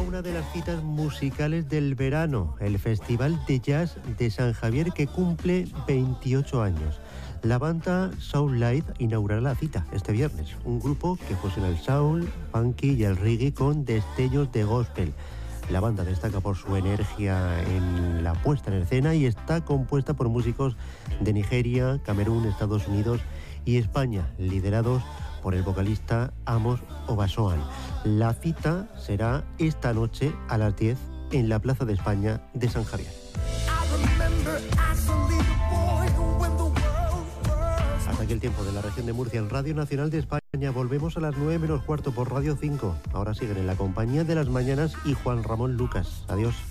una de las citas musicales del verano, el Festival de Jazz de San Javier, que cumple 28 años. La banda Soul Light inaugurará la cita este viernes, un grupo que fusiona el soul, funky y el reggae con destellos de gospel. La banda destaca por su energía en la puesta en escena y está compuesta por músicos de Nigeria, Camerún, Estados Unidos y España, liderados por el vocalista Amos Obasoan. La cita será esta noche a las 10 en la Plaza de España de San Javier. Hasta aquí el tiempo de la región de Murcia en Radio Nacional de España. Volvemos a las 9 menos cuarto por Radio 5. Ahora siguen en la compañía de Las Mañanas y Juan Ramón Lucas. Adiós.